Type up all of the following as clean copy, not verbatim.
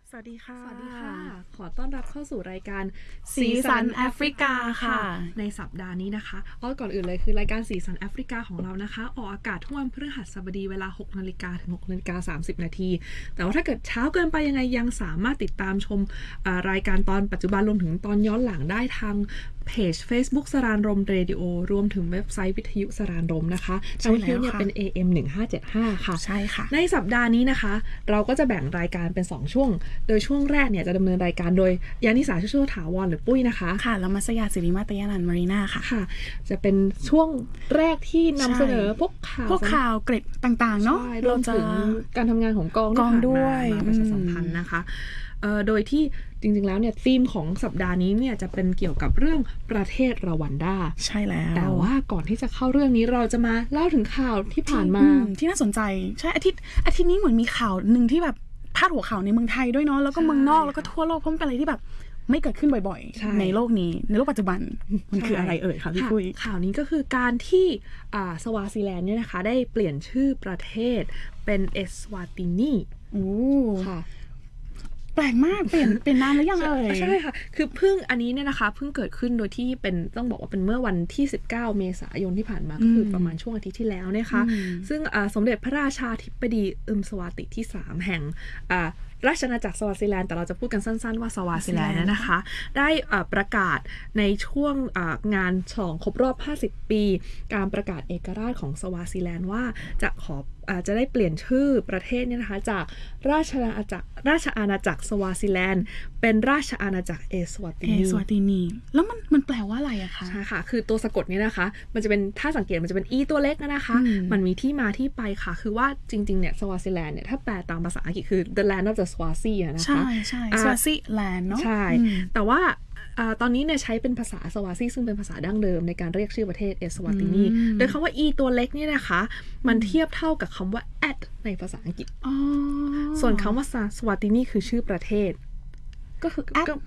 สวัสดีค่ะสวัสดีค่ะขอต้อนรับเข้าสู่รายการสีสันแอฟริกาค่ะในสัปดาห์นี้นะคะก่อนอื่นเลยคือรายการสีสันแอฟริกาของเรานะคะออกอากาศทุกวันพฤหัสบดีเวลา 6 นาฬิกาถึง 6 นาฬิกา 30 นาทีแต่ว่าถ้าเกิดเช้าเกินไปยังไงยังสามารถติดตามชมรายการตอนปัจจุบันรวมถึงตอนย้อนหลังได้ทางเพจ Facebook สรานรมเรดิโอรวมถึงเว็บไซต์วิทยุสรานรมนะคะทางวิทยุเนี่ยเป็น AM 1575ค่ะใช่ค่ะในสัปดาห์นี้นะคะเราก็จะแบ่งรายการเป็น2ช่วงโดยช่วงแรกเนี่ยจะดำเนินรายการโดยยานิสาชั่วถาวรหรือปุ้ยนะคะค่ะแล้วมัสยาสิริมาตยานันท์มารีนาค่ะจะเป็นช่วงแรกที่นำเสนอพวกข่าวเกร็ดต่างๆเนาะรวมถึงการทำงานของกองด้วยมาประชาสัมพันธ์นะคะโดยที่จริงๆแล้วเนี่ยธีมของสัปดาห์นี้เนี่ยจะเป็นเกี่ยวกับเรื่องประเทศรวันดาใช่แล้วแต่ว่าก่อนที่จะเข้าเรื่องนี้เราจะมาเล่าถึงข่าวที่ผ่านมาที่น่าสนใจใช่อาทิตย์นี้เหมือนมีข่าวหนึ่งที่แบบพาดหัวข่าวในเมืองไทยด้วยเนาะแล้วก็เมืองนอกแล้วก็ทั่วโลกเพราะมันเป็นอะไรที่แบบไม่เกิดขึ้นบ่อยๆในโลกนี้ในโลกปัจจุบันมันคืออะไรค่ะพี่ปุ้ยข่าวนี้ก็คือการที่สวาซิแลนด์เนี่ยนะคะได้เปลี่ยนชื่อประเทศเป็นเอสวาตินีค่ะแปลกมากเปลี่ยนนามหรือยังใช่ค่ะคือเพิ่งอันนี้เนี่ยนะคะเพิ่งเกิดขึ้นโดยที่เป็นต้องบอกว่าเป็นเมื่อวันที่19เมษายนที่ผ่านมาก็คือประมาณช่วงอาทิตย์ที่แล้วนะคะซึ่งสมเด็จพระราชาธิบดีสวาติที่3แห่งราชอาณาจักรสวาซิแลนด์แต่เราจะพูดกันสั้นๆว่าสวาซิแลนด์นะคะได้ประกาศในช่วงงานฉลองครบรอบ50ปีการประกาศเอกราชของสวาซิแลนด์ว่าจะได้เปลี่ยนชื่อประเทศเนี่ยนะคะจากราชอาณาจักรสวาซิแลนด์เป็นราชอาณาจักรเอสวาตินีแล้วมันแปลว่าอะไรอะคะใช่ค่ะคือตัวสะกดเนี่ยนะคะมันจะเป็นถ้าสังเกตมันจะเป็นอีตัวเล็กนะคะมันมีที่มาที่ไปค่ะคือว่าจริงๆเนี่ยสวาซิแลนด์เนี่ยถ้าแปลตามภาษาอังกฤษคือ the land of the Swazi นะคะใช่สวาซิแลนด์เนาะใช่แต่ว่าตอนนี้เนี่ยใช้เป็นภาษาสวาซีซึ่งเป็นภาษาดั้งเดิมในการเรียกชื่อประเทศเอสวาตินีโดยคำว่า e ตัวเล็กนี่นะคะมันเทียบเท่ากับคำว่า at ในภาษาอังกฤษส่วนคำว่าสวาตินีคือชื่อประเทศก็คือ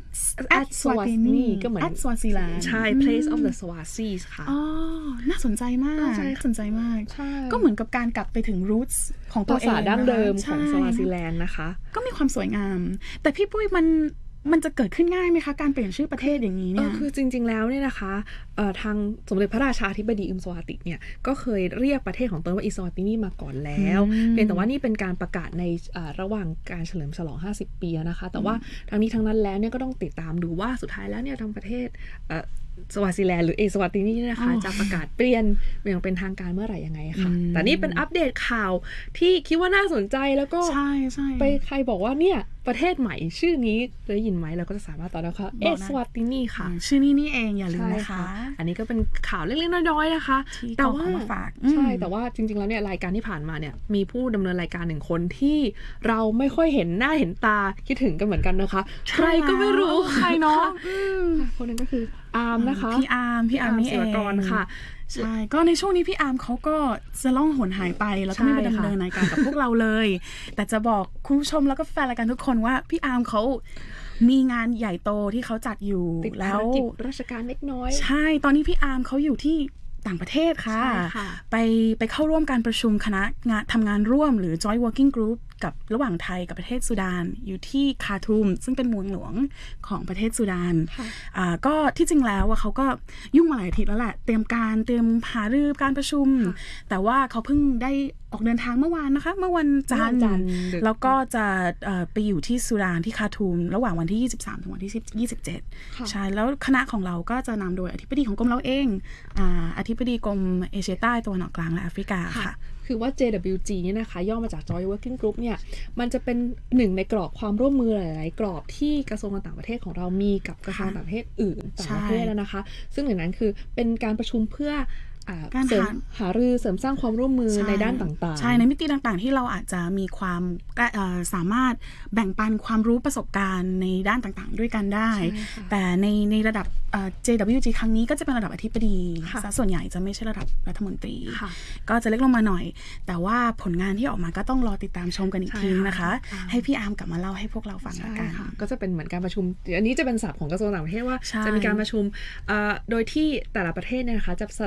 at Swazini ก็เหมือน at Swaziland ใช่ place of the Swazis ค่ะน่าสนใจมากก็เหมือนกับการกลับไปถึง roots ของตัวเองภาษาดั้งเดิมของสวาซิแลนด์นะคะก็มีความสวยงามแต่พี่ปุ้ยมันจะเกิดขึ้นง่ายไหมคะการเปลี่ยนชื่อประเทศอย่างนี้เนี่ยคือจริงๆแล้วเนี่ยนะคะทางสมเด็จพระราชาธิบดีสวาติเนี่ยก็เคยเรียกประเทศของตนว่าอิสวาตินีมาก่อนแล้วเพียงแต่ว่านี่เป็นการประกาศในระหว่างการเฉลิมฉลอง50ปีนะคะแต่ว่าทั้งนี้ทั้งนั้นแล้วเนี่ยก็ต้องติดตามดูว่าสุดท้ายแล้วเนี่ยทางประเทศสวาซิแลนด์หรือเอสวาตินีนะคะจะประกาศเปลี่ยนอย่างเป็นทางการเมื่อไหร่ยังไงค่ะแต่นี่เป็นอัปเดตข่าวที่คิดว่าน่าสนใจแล้วก็ไปใครบอกว่าเนี่ยประเทศใหม่ชื่อนี้ได้ยินไหมเราก็จะสามารถตอบได้ค่ะเอสวาตินีค่ะชื่อนี่เองอย่าลืมนะคะอันนี้ก็เป็นข่าวเล็กๆน้อยๆนะคะแต่ว่าใช่แต่ว่าจริงๆแล้วเนี่ยรายการที่ผ่านมาเนี่ยมีผู้ดำเนินรายการ1คนที่เราไม่ค่อยเห็นหน้าเห็นตาคิดถึงกันเหมือนกันนะคะใครก็ไม่รู้ใครเนาะคนนึงก็คืออาร์มนะคะพี่อาร์มนี่เองค่ะใช่ก็ในช่วงนี้พี่อาร์มเขาก็จะล่องหนหายไปแล้วก็ไม่ไปดำเนินรายการกับพวกเราเลยแต่จะบอกคุณผู้ชมแล้วก็แฟนรายการทุกคนว่าพี่อาร์มเขามีงานใหญ่โตที่เขาจัดอยู่แล้วราชการเล็กน้อยใช่ตอนนี้พี่อาร์มเขาอยู่ที่ต่างประเทศค่ะไปเข้าร่วมการประชุมคณะทำงานร่วมหรือ Joint Working Group กับระหว่างไทยกับประเทศซูดานอยู่ที่คาร์ทูมซึ่งเป็นเมืองหลวงของประเทศซูดานก็ที่จริงแล้วเขาก็ยุ่งมาหลายอาทิตย์แล้วแหละเตรียมหารือการประชุมแต่ว่าเขาเพิ่งได้ออกเดินทางเมื่อวานนะคะเมื่อวันจันทร์แล้วก็จะไปอยู่ที่ซูดานที่คาร์ทูมระหว่างวันที่23ถึงวันที่27ใช่แล้วคณะของเราก็จะนำโดยอธิบดีของกรมเราเองอธิบดีกรมเอเชียใต้ตะวันออกกลางและแอฟริกาค่ะคือว่า JWG เนี่ยนะคะย่อมาจาก Joint Working Group เนี่ยมันจะเป็นหนึ่งในกรอบความร่วมมือหลายๆกรอบที่กระทรวงต่างประเทศของเรามีกับกระทรวงต่างประเทศอื่นต่างประเทศแล้วนะคะซึ่งอย่างนั้นคือเป็นการประชุมเพื่อการหารือเสริมสร้างความร่วมมือในด้านต่างๆใช่ในมิติต่างๆที่เราอาจจะมีความสามารถแบ่งปันความรู้ประสบการณ์ในด้านต่างๆด้วยกันได้แต่ในระดับJWG ครั้งนี้ก็จะเป็นระดับอธิบดีซะส่วนใหญ่จะไม่ใช่ระดับรัฐมนตรีก็จะเล็กลงมาหน่อยแต่ว่าผลงานที่ออกมาก็ต้องรอติดตามชมกันอีกทีนะคะให้พี่อาร์มกลับมาเล่าให้พวกเราฟังละกันก็จะเป็นเหมือนการประชุมอันนี้จะเป็นศัพท์ของกระทรวงต่างประเทศว่าจะมีการประชุมโดยที่แต่ละประเทศเนี่ยนะคะจะสลับกันเป็นเจ้า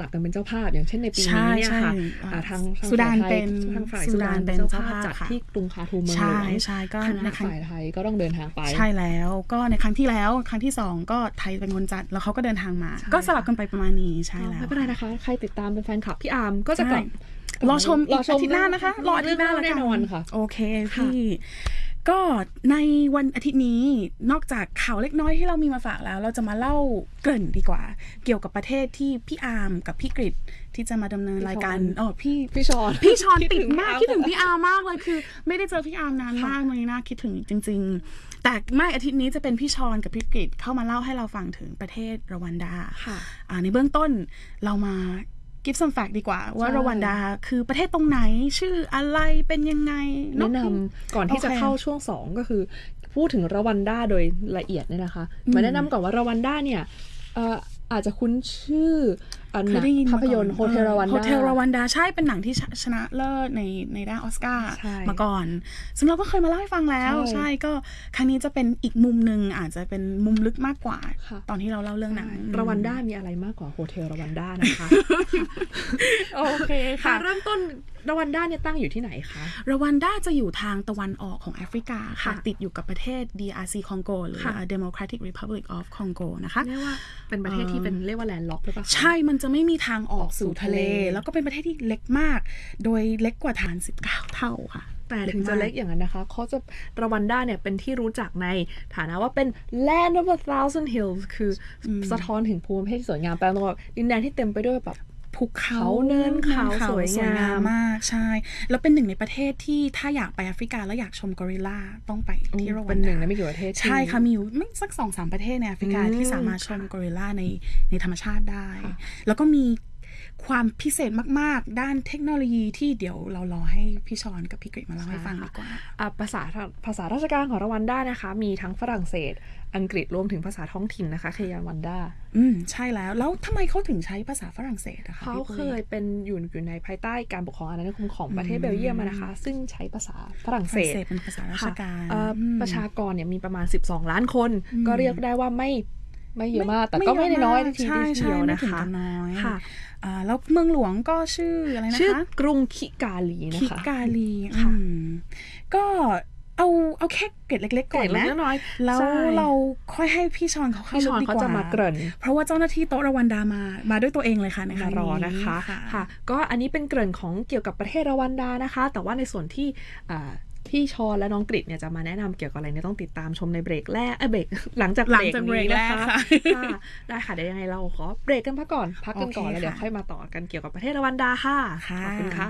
ภาพอย่างเช่นในปีนี้เนี่ยค่ะทางสุดานเป็นฝ่ายสุดานเป็นเจ้าภาพจัดที่กรุงคาร์ทูมเมืองหลวงใช่ก็ในฝ่ายไทยก็ต้องเดินทางไปใช่แล้วก็ในครั้งที่แล้วครั้งที่2ก็ไทยเป็นคนจัดแล้วเขาก็เดินทางมาก็สลับกันไปประมาณนี้ใช่แล้วไม่เป็นไรนะคะใครติดตามเป็นแฟนคลับพี่อาร์มก็จะกลับรอชมอาทิตย์หน้านะคะรออาทิตย์หน้าแน่นอนค่ะโอเคพี่ก็ในวันอาทิตย์นี้นอกจากข่าวเล็กน้อยที่เรามีมาฝากแล้วเราจะมาเล่าเกริ่นดีกว่าเกี่ยวกับประเทศที่พี่อาร์มกับพี่กฤษที่จะมาดำเนินรายการพี่ชอนติดมากคิดถึงพี่อาร์มมากเลยคือไม่ได้เจอพี่อาร์มนานมากเลยนะคิดถึงจริงๆแต่ไม่อาทิตย์นี้จะเป็นพี่ชอนกับพี่กฤษเข้ามาเล่าให้เราฟังถึงประเทศรวันดาในเบื้องต้นเรามาgive some fact ดีกว่าว่ารวันดาคือประเทศตรงไหนชื่ออะไรเป็นยังไงแนะนำก่อนที่จะเข้าช่วง2ก็คือพูดถึงรวันดาโดยละเอียดเนี่ยนะคะมาแนะนำก่อนว่ารวันดาเนี่ยอาจจะคุ้นชื่อภาพยนตร์โฮเทลรวันดาใช่เป็นหนังที่ชนะเลิศในด้านออสการ์มาก่อนซึ่งเราก็เคยมาเล่าให้ฟังแล้วใช่ก็ครั้งนี้จะเป็นอีกมุมนึงอาจจะเป็นมุมลึกมากกว่าตอนที่เราเล่าเรื่องหนังรวันดามีอะไรมากกว่าโฮเทลรวันดานะคะโอเคค่ะเริ่มต้นรวันดาเนี่ยตั้งอยู่ที่ไหนคะรวันดาจะอยู่ทางตะวันออกของแอฟริกาค่ะติดอยู่กับประเทศ DRC คองโกหรือ Democratic Republic of Congo นะคะเรียกว่าเป็นประเทศที่เป็นเรียกว่าแลนด์ล็อกหรือเปล่าใช่มันจะไม่มีทางออกสู่ทะเลแล้วก็เป็นประเทศที่เล็กมากโดยเล็กกว่าฐาน19เท่าค่ะแต่ถึงจะเล็กอย่างนั้นนะคะเขาจะรวันดาเนี่ยเป็นที่รู้จักในฐานะว่าเป็น Land of a Thousand Hills คือสะท้อนถึงภูมิประเทศที่สวยงามแปลว่าดินแดนที่เต็มไปด้วยแบบภูเขาเนินเขาสวยงามมากใช่แล้วเป็นหนึ่งในประเทศที่ถ้าอยากไปแอฟริกาแล้วอยากชมกอริลลาต้องไปที่รวันดาเป็นหนึ่งในไม่กี่ประเทศใช่ค่ะมีอยู่ไม่สัก 2-3 ประเทศในแอฟริกาที่สามารถชมกอริลลาในธรรมชาติได้แล้วก็มีความพิเศษมากๆด้านเทคโนโลยีที่เดี๋ยวเรารอให้พี่ชอนกับพี่กฤษมาเล่าให้ฟังดีกว่าภาษาราชการของรวันดานะคะมีทั้งฝรั่งเศสอังกฤษรวมถึงภาษาท้องถิ่นนะคะคือวันดาใช่แล้วทำไมเขาถึงใช้ภาษาฝรั่งเศสนะคะเขาเคยเป็นอยู่ในภายใต้การปกครองอาณานิคมของประเทศเบลเยียมนะคะซึ่งใช้ภาษาฝรั่งเศสเป็นภาษาราชการประชากรเนี่ยมีประมาณ12ล้านคนก็เรียกได้ว่าไม่เยอะมากแต่ก็ไม่น้อยทีเดียวนะคะค่ะแล้วเมืองหลวงก็ชื่ออะไรนะคะชื่อกรุงคิกาลีนะคะคิกาลีก็เอาแค่เกร็ดเล็กๆก่อนนะแล้วเราค่อยให้พี่ชอนเขาเข้าลึกดีกว่าเพราะว่าเจ้าหน้าที่โต๊ะรวันดามาด้วยตัวเองเลยค่ะในครั้งนี้นะคะค่ะก็อันนี้เป็นเกริ่นของเกี่ยวกับประเทศรวันดานะคะแต่ว่าในส่วนที่พี่ชอนและน้องกฤษเนี่ยจะมาแนะนำเกี่ยวกับอะไรเนี่ยต้องติดตามชมในเบรกแรกเบรกหลังจากเบรกนี้นะคะได้ค่ะเดี๋ยวยังไงเราขอเบรกกันพักกันก่อนแล้วเดี๋ยวค่อยมาต่อกันเกี่ยวกับประเทศรวันดาค่ะขอบคุณค่ะ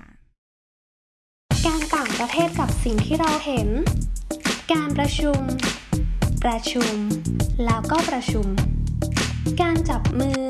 การต่างประเทศกับสิ่งที่เราเห็นการประชุมแล้วก็ประชุมการจับมือ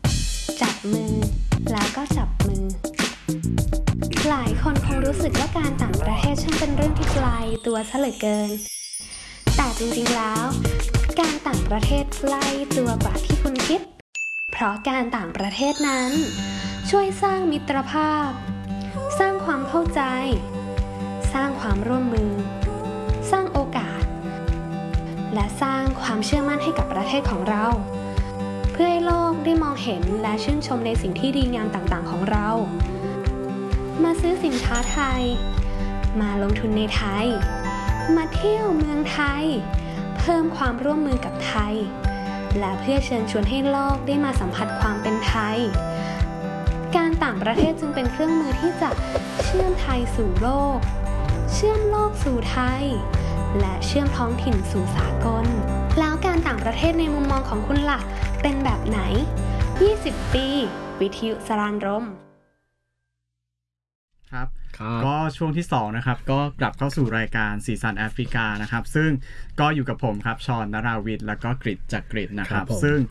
แล้วก็จับมือหลายคนคงรู้สึกว่าการต่างประเทศช่างเป็นเรื่องที่ไกลตัวซะเหลือเกินแต่จริงๆแล้วการต่างประเทศใกล้ตัวกว่าที่คุณคิดเพราะการต่างประเทศนั้นช่วยสร้างมิตรภาพสร้างความเข้าใจสร้างความร่วมมือสร้างโอกาสและสร้างความเชื่อมั่นให้กับประเทศของเราเพื่อให้โลกได้มองเห็นและชื่นชมในสิ่งที่ดีงามต่างๆของเรามาซื้อสินค้าไทยมาลงทุนในไทยมาเที่ยวเมืองไทยเพิ่มความร่วมมือกับไทยและเพื่อเชิญชวนให้โลกได้มาสัมผัสความเป็นไทยการต่างประเทศจึงเป็นเครื่องมือที่จะเชื่อมไทยสู่โลกเชื่อมโลกสู่ไทยและเชื่อมท้องถิ่นสู่สากลแล้วการต่างประเทศในมุมมองของคุณล่ะเป็นแบบไหน20ปีวิทยุสรานรมครับก็ช่วงที่2นะครับก็กลับเข้าสู่รายการสีสันแอฟริกานะครับซึ่งก็อยู่กับผมครับชอนนราวิทย์แล้วก็กฤษจักริดนะครับซึ่ง